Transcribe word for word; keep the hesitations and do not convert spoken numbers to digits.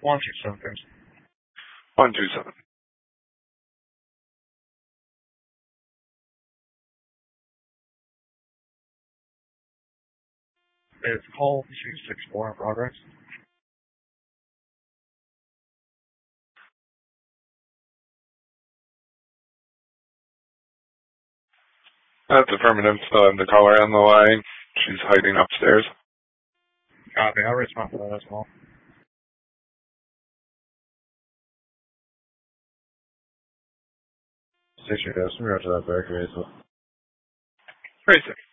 One two seven. One two seven. It's call two six four in progress. That's affirmative. Still have the caller on the line. She's hiding upstairs. Copy. I'll respond to that as well. Station, yes. We're to that back. Very sick.